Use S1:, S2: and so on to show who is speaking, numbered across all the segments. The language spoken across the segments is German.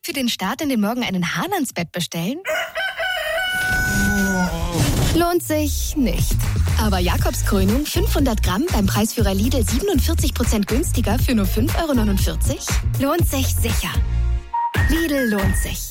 S1: Für den Start in den Morgen einen Hahn ans Bett bestellen? Lohnt sich nicht. Aber Jakobs Krönung 500 Gramm beim Preisführer Lidl 47% günstiger für nur 5,49 € lohnt sich sicher. Lidl lohnt sich.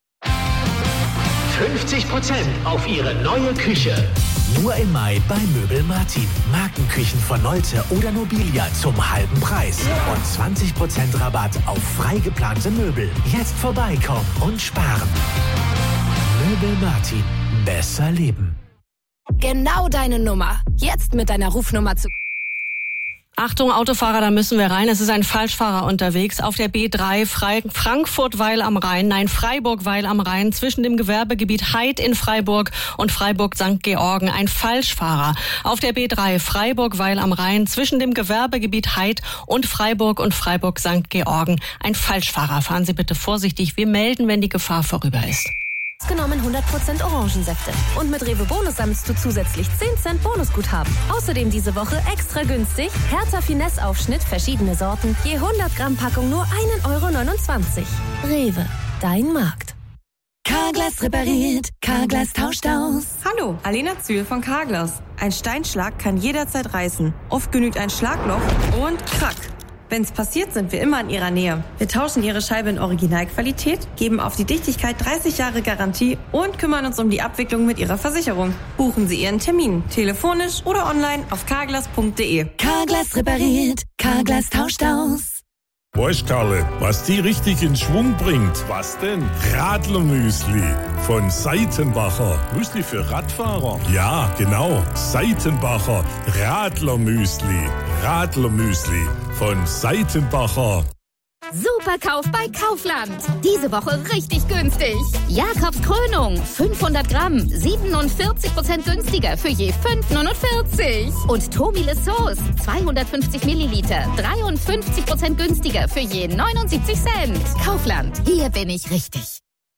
S2: 50% auf Ihre neue Küche.
S3: Nur im Mai bei Möbel Martin. Markenküchen von Nolte oder Nobilia zum halben Preis. Und 20% Rabatt auf frei geplante Möbel. Jetzt vorbeikommen und sparen. Möbel Martin. Besser leben.
S1: Genau deine Nummer. Jetzt mit deiner Rufnummer zu...
S4: Achtung, Autofahrer, da müssen wir rein. Es ist ein Falschfahrer unterwegs auf der B3 Frankfurt-Weil am Rhein, nein, Freiburg-Weil am Rhein, zwischen dem Gewerbegebiet Heid in Freiburg und Freiburg-St. Georgen. Ein Falschfahrer auf der B3 Freiburg-Weil am Rhein, zwischen dem Gewerbegebiet Heid und Freiburg-St. Georgen. Ein Falschfahrer. Fahren Sie bitte vorsichtig. Wir melden, wenn die Gefahr vorüber ist.
S1: Genommen 100% Orangensäfte. Und mit Rewe Bonus sammelst du zusätzlich 10 Cent Bonusguthaben. Außerdem diese Woche extra günstig Hertha Finesse-Aufschnitt, verschiedene Sorten, je 100 Gramm Packung nur 1,29 €. Rewe, dein Markt.
S5: Carglass repariert, Carglass tauscht aus.
S6: Hallo, Alena Zühl von Carglass. Ein Steinschlag kann jederzeit reißen. Oft genügt ein Schlagloch und krack. Wenn's passiert, sind wir immer in Ihrer Nähe. Wir tauschen Ihre Scheibe in Originalqualität, geben auf die Dichtigkeit 30 Jahre Garantie und kümmern uns um die Abwicklung mit Ihrer Versicherung. Buchen Sie Ihren Termin, telefonisch oder online auf carglass.de.
S5: Carglass repariert, Carglass tauscht aus.
S7: Weißt Karle, was die richtig in Schwung bringt? Was denn? Radlermüsli von Seitenbacher. Müsli für Radfahrer? Ja, genau. Seitenbacher Radlermüsli. Radlermüsli von Seitenbacher.
S8: Superkauf bei Kaufland. Diese Woche richtig günstig. Jakobs Krönung 500 Gramm 47% günstiger für je 5,49 €. Und Tobile Sauce 250 Milliliter 53% günstiger für je 79 Cent. Kaufland, hier bin ich richtig.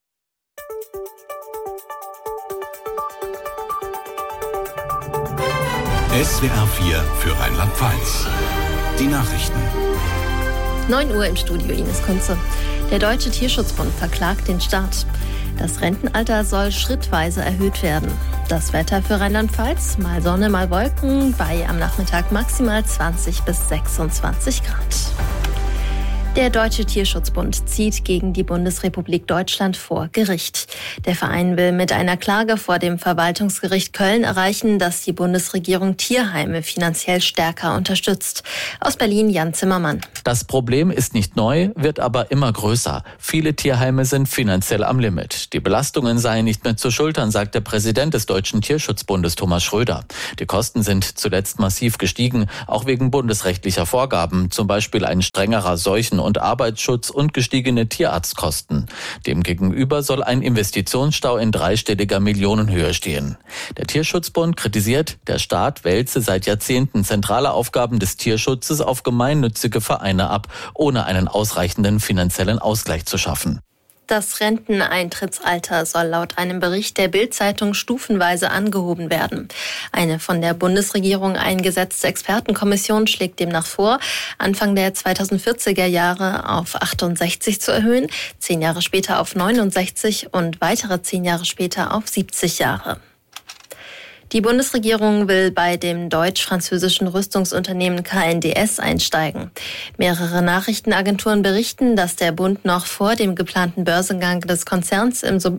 S9: SWR 4 für Rheinland-Pfalz. Die Nachrichten.
S10: 9 Uhr im Studio, Ines Kunze. Der Deutsche Tierschutzbund verklagt den Staat. Das Rentenalter soll schrittweise erhöht werden. Das Wetter für Rheinland-Pfalz, mal Sonne, mal Wolken, bei am Nachmittag maximal 20 bis 26 Grad. Der Deutsche Tierschutzbund zieht gegen die Bundesrepublik Deutschland vor Gericht. Der Verein will mit einer Klage vor dem Verwaltungsgericht Köln erreichen, dass die Bundesregierung Tierheime finanziell stärker unterstützt. Aus Berlin Jan Zimmermann.
S11: Das Problem ist nicht neu, wird aber immer größer. Viele Tierheime sind finanziell am Limit. Die Belastungen seien nicht mehr zu schultern, sagt der Präsident des Deutschen Tierschutzbundes Thomas Schröder. Die Kosten sind zuletzt massiv gestiegen, auch wegen bundesrechtlicher Vorgaben, zum Beispiel ein strengerer Seuchen- und Arbeitsschutz und gestiegene Tierarztkosten. Demgegenüber soll ein Investitionsstau in dreistelliger Millionenhöhe stehen. Der Tierschutzbund kritisiert, der Staat wälze seit Jahrzehnten zentrale Aufgaben des Tierschutzes auf gemeinnützige Vereine ab, ohne einen ausreichenden finanziellen Ausgleich zu schaffen.
S10: Das Renteneintrittsalter soll laut einem Bericht der Bild-Zeitung stufenweise angehoben werden. Eine von der Bundesregierung eingesetzte Expertenkommission schlägt demnach vor, Anfang der 2040er Jahre auf 68 zu erhöhen, 10 Jahre später auf 69 und weitere 10 Jahre später auf 70 Jahre. Die Bundesregierung will bei dem deutsch-französischen Rüstungsunternehmen KNDS einsteigen. Mehrere Nachrichtenagenturen berichten, dass der Bund noch vor dem geplanten Börsengang des Konzerns im Sommer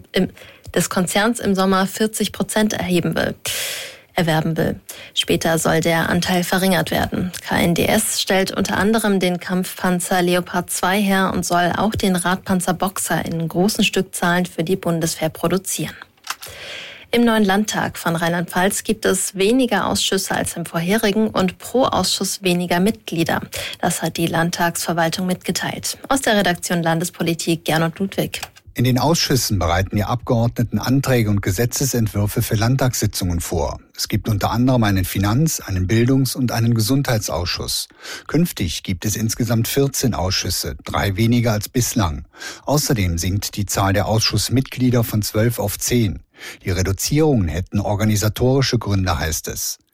S10: 40% erwerben will. Später soll der Anteil verringert werden. KNDS stellt unter anderem den Kampfpanzer Leopard 2 her und soll auch den Radpanzer Boxer in großen Stückzahlen für die Bundeswehr produzieren. Im neuen Landtag von Rheinland-Pfalz gibt es weniger Ausschüsse als im vorherigen und pro Ausschuss weniger Mitglieder. Das hat die Landtagsverwaltung mitgeteilt. Aus der Redaktion Landespolitik Gernot Ludwig.
S12: In den Ausschüssen bereiten die Abgeordneten Anträge und Gesetzesentwürfe für Landtagssitzungen vor. Es gibt unter anderem einen Finanz-, einen Bildungs- und einen Gesundheitsausschuss. Künftig gibt es insgesamt 14 Ausschüsse, 3 weniger als bislang. Außerdem sinkt die Zahl der Ausschussmitglieder von 12 auf 10. Die Reduzierungen hätten organisatorische Gründe, heißt es.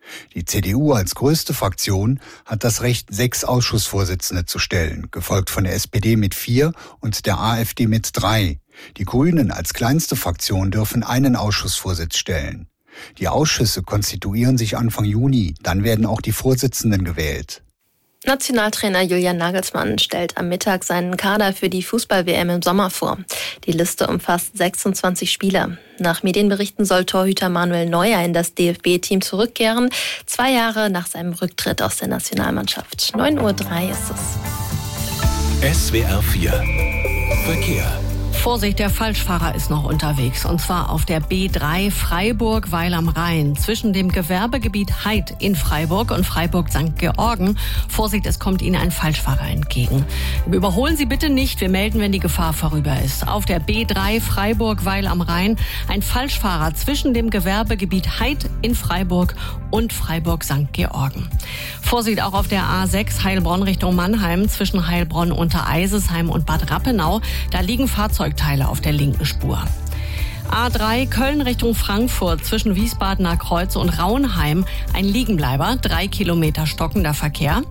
S12: Die CDU als größte Fraktion hat das Recht, 6 Ausschussvorsitzende zu stellen, gefolgt von der SPD mit 4 und der AfD mit 3. Die Grünen als kleinste Fraktion dürfen einen Ausschussvorsitz stellen. Die Ausschüsse konstituieren sich Anfang Juni, dann werden auch die Vorsitzenden gewählt.
S10: Nationaltrainer Julian Nagelsmann stellt am Mittag seinen Kader für die Fußball-WM im Sommer vor. Die Liste umfasst 26 Spieler. Nach Medienberichten soll Torhüter Manuel Neuer in das DFB-Team zurückkehren, 2 Jahre nach seinem Rücktritt aus der Nationalmannschaft. 9:03 Uhr ist es.
S3: SWR 4 Verkehr.
S4: Vorsicht, der Falschfahrer ist noch unterwegs. Und zwar auf der B3 Freiburg-Weil am Rhein. Zwischen dem Gewerbegebiet Heid in Freiburg und Freiburg-St. Georgen. Vorsicht, es kommt Ihnen ein Falschfahrer entgegen. Überholen Sie bitte nicht. Wir melden, wenn die Gefahr vorüber ist. Auf der B3 Freiburg-Weil am Rhein ein Falschfahrer zwischen dem Gewerbegebiet Heid in Freiburg und Freiburg-St. Georgen. Vorsicht auch auf der A6 Heilbronn Richtung Mannheim zwischen Heilbronn unter Eisesheim und Bad Rappenau. Da liegen Fahrzeugteile auf der linken Spur. A3 Köln Richtung Frankfurt zwischen Wiesbadener Kreuz und Raunheim ein Liegenbleiber, 3 Kilometer stockender Verkehr.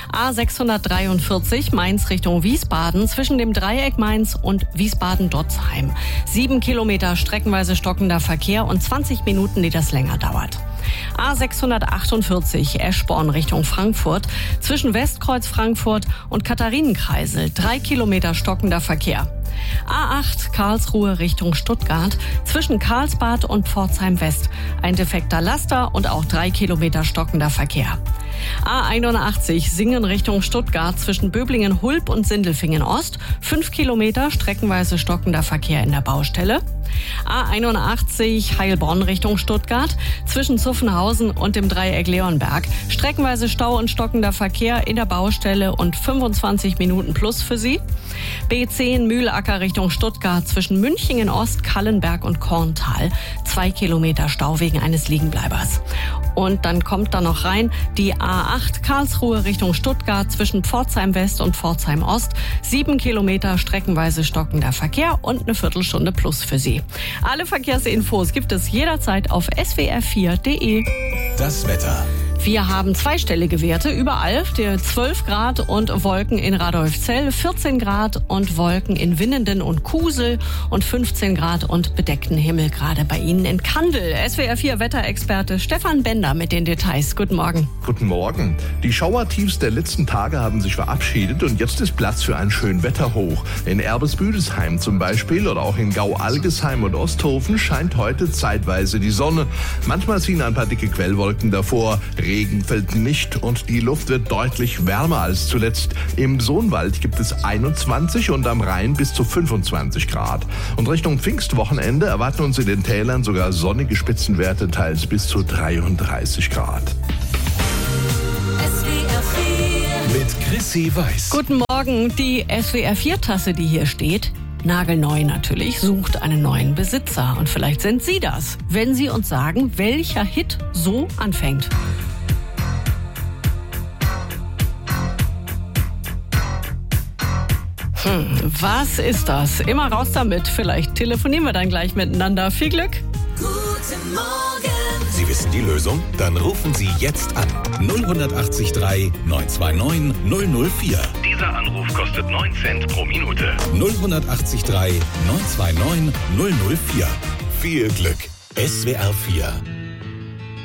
S4: A643 Mainz Richtung Wiesbaden zwischen dem Dreieck Mainz und Wiesbaden-Dotzheim. 7 Kilometer streckenweise stockender Verkehr und 20 Minuten, die das länger dauert. A648 Eschborn Richtung Frankfurt zwischen Westkreuz Frankfurt und Katharinenkreisel, 3 Kilometer stockender Verkehr. A8 Karlsruhe Richtung Stuttgart zwischen Karlsbad und Pforzheim West. Ein defekter Laster und auch 3 Kilometer stockender Verkehr. A81 Singen Richtung Stuttgart zwischen Böblingen-Hulb und Sindelfingen Ost. 5 Kilometer streckenweise stockender Verkehr in der Baustelle. A81 Heilbronn Richtung Stuttgart zwischen Zuffenhausen und dem Dreieck Leonberg. Streckenweise Stau und stockender Verkehr in der Baustelle und 25 Minuten plus für Sie. B10 Mühlacker Richtung Stuttgart zwischen Münchingen Ost, Kallenberg und Korntal. 2 Kilometer Stau wegen eines Liegenbleibers. Und dann kommt da noch rein die A8 Karlsruhe Richtung Stuttgart zwischen Pforzheim West und Pforzheim Ost. 7 Kilometer streckenweise stockender Verkehr und eine Viertelstunde plus für Sie. Alle Verkehrsinfos gibt es jederzeit auf swr4.de.
S3: Das Wetter.
S4: Wir haben zweistellige Werte überall. 12 Grad und Wolken in Radolfzell, 14 Grad und Wolken in Winnenden und Kusel und 15 Grad und bedeckten Himmel gerade bei Ihnen in Kandel. SWR4 Wetterexperte Stefan Bender mit den Details. Guten Morgen.
S13: Guten Morgen. Die Schauertiefs der letzten Tage haben sich verabschiedet und jetzt ist Platz für ein Schönwetterhoch. In Erbesbüdesheim zum Beispiel oder auch in Gau-Algesheim und Osthofen scheint heute zeitweise die Sonne. Manchmal ziehen ein paar dicke Quellwolken davor. Regen fällt nicht und die Luft wird deutlich wärmer als zuletzt. Im Sohnwald gibt es 21 und am Rhein bis zu 25 Grad. Und Richtung Pfingstwochenende erwarten uns in den Tälern sogar sonnige Spitzenwerte, teils bis zu 33 Grad.
S3: Mit Chrissy Weiß.
S4: Guten Morgen. Die SWR4-Tasse, die hier steht, nagelneu natürlich, sucht einen neuen Besitzer. Und vielleicht sind Sie das, wenn Sie uns sagen, welcher Hit so anfängt. Was ist das? Immer raus damit. Vielleicht telefonieren wir dann gleich miteinander. Viel Glück.
S5: Guten Morgen.
S3: Sie wissen die Lösung? Dann rufen Sie jetzt an. 0183 929 004.
S14: Dieser Anruf kostet 9 Cent pro Minute.
S3: 0183 929 004. Viel Glück. SWR 4